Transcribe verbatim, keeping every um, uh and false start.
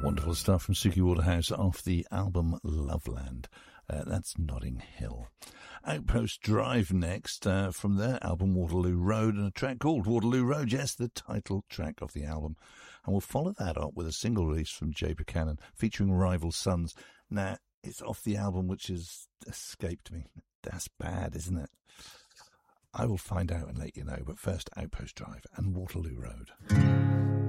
Wonderful stuff from Suki Waterhouse off the album Loveland. Uh, that's Notting Hill. Outpost Drive next uh, from their album Waterloo Road, and a track called Waterloo Road, yes, the title track of the album. And we'll follow that up with a single release from Jay Buchanan featuring Rival Sons. Now, it's off the album which has escaped me. That's bad, isn't it? I will find out and let you know, but first Outpost Drive and Waterloo Road.